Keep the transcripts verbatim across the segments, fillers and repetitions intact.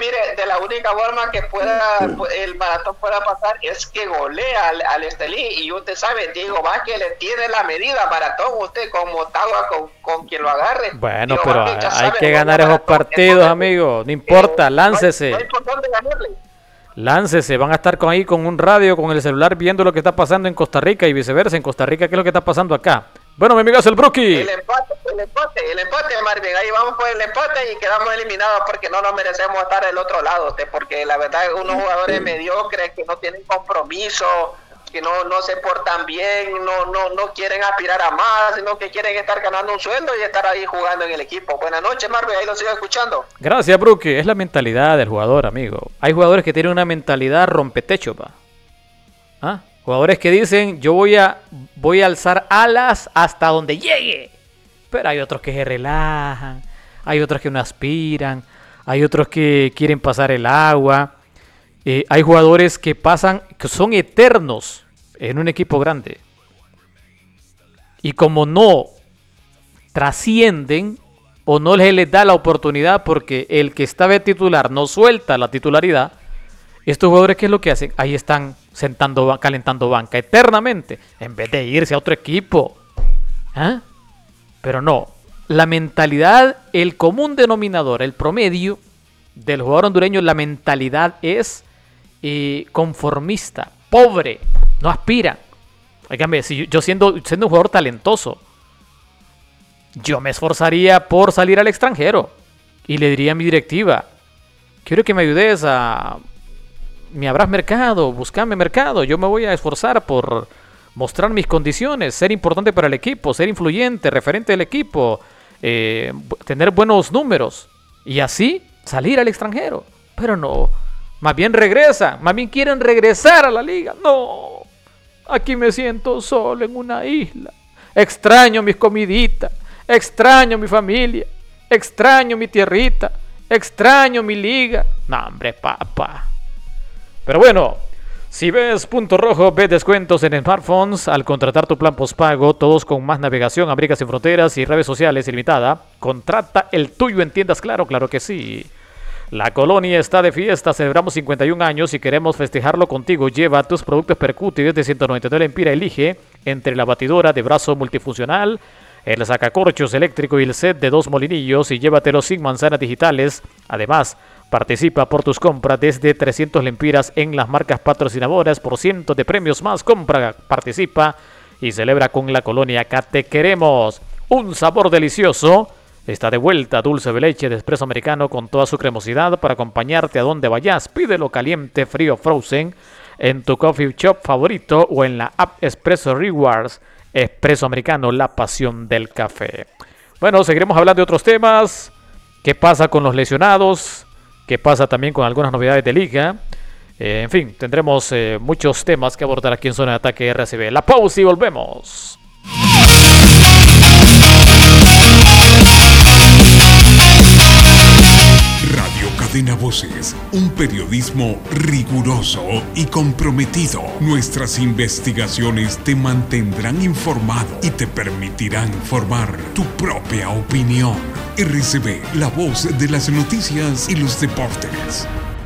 mire, de la única forma que pueda el maratón pueda pasar es que golea al, al Estelí, y usted sabe, Diego Vázquez le tiene la medida maratón, usted con Motagua, con, con quien lo agarre. Bueno, Diego pero Vázquez, hay sabe, que ganar esos maratón, partidos, entonces, amigo, no importa, eh, láncese. No hay, no hay por dónde ganarle. Láncese, van a estar con ahí con un radio, con el celular, viendo lo que está pasando en Costa Rica y viceversa. En Costa Rica, ¿qué es lo que está pasando acá? Bueno, mi amigo, es el Brookie. El empate, el empate, el empate, Marvin. Ahí vamos por el empate y quedamos eliminados porque no nos merecemos estar del otro lado. Usted, porque la verdad, unos jugadores mediocres que no tienen compromiso, que no, no se portan bien, no, no, no quieren aspirar a más, sino que quieren estar ganando un sueldo y estar ahí jugando en el equipo. Buenas noches, Marvin, ahí lo sigo escuchando. Gracias, Brookie. Es la mentalidad del jugador, amigo. Hay jugadores que tienen una mentalidad rompetecho, pa. ¿Ah? Jugadores que dicen, yo voy a, voy a alzar alas hasta donde llegue. Pero hay otros que se relajan, hay otros que no aspiran, hay otros que quieren pasar el agua. Eh, hay jugadores que pasan, que son eternos en un equipo grande. Y como no trascienden o no les, les da la oportunidad porque el que estaba de titular no suelta la titularidad, estos jugadores, ¿qué es lo que hacen? Ahí están sentando, calentando banca eternamente, en vez de irse a otro equipo. ¿Ah? Pero no, la mentalidad, el común denominador, el promedio del jugador hondureño, la mentalidad es eh, conformista, pobre, no aspira. Óigame, si yo, yo siendo, siendo un jugador talentoso, yo me esforzaría por salir al extranjero y le diría a mi directiva, quiero que me ayudes a... me abras mercado, buscame mercado, yo me voy a esforzar por mostrar mis condiciones, ser importante para el equipo, ser influyente, referente del equipo, eh, tener buenos números y así salir al extranjero. Pero no, más bien regresa, más bien quieren regresar a la liga. No, aquí me siento solo en una isla, extraño mis comiditas, extraño mi familia, extraño mi tierrita, extraño mi liga. No, hombre, papá. Pero bueno, si ves Punto Rojo, ves descuentos en smartphones al contratar tu plan postpago, todos con más navegación, Américas sin fronteras y redes sociales ilimitada. Contrata el tuyo en tiendas Claro, claro que sí. La colonia está de fiesta, celebramos cincuenta y un años y queremos festejarlo contigo. Lleva tus productos Percuti desde ciento noventa y nueve lempiras. Elige entre la batidora de brazo multifuncional, el sacacorchos eléctrico y el set de dos molinillos y llévatelo sin manzanas digitales. Además, participa por tus compras desde trescientos lempiras en las marcas patrocinadoras por cientos de premios más. Compra, participa y celebra con la colonia. Acá te queremos. Un sabor delicioso. Está de vuelta dulce de leche de espresso americano con toda su cremosidad para acompañarte a donde vayas. Pídelo caliente, frío, frozen en tu coffee shop favorito o en la app Espresso Rewards. Espresso americano, la pasión del café. Bueno, seguiremos hablando de otros temas. ¿Qué pasa con los lesionados? ¿Qué pasa también con algunas novedades de liga? Eh, en fin, tendremos eh, muchos temas que abordar aquí en Zona de Ataque R C B. La pausa y volvemos. Radio Cadena Voces, un periodismo riguroso y comprometido. Nuestras investigaciones te mantendrán informado y te permitirán formar tu propia opinión. R C B, la voz de las noticias y los deportes.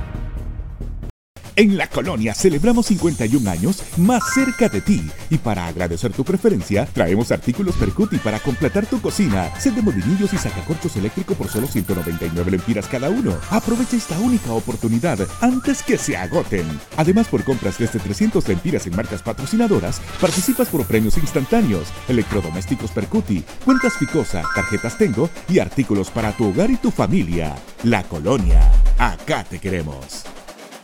En La Colonia celebramos cincuenta y un años más cerca de ti. Y para agradecer tu preferencia, traemos artículos Percuti para completar tu cocina. Set de molinillos y sacacorchos eléctrico por solo ciento noventa y nueve lempiras cada uno. Aprovecha esta única oportunidad antes que se agoten. Además, por compras desde trescientos lempiras en marcas patrocinadoras, participas por premios instantáneos, electrodomésticos Percuti, cuentas Ficosa, tarjetas Tengo y artículos para tu hogar y tu familia. La Colonia, acá te queremos.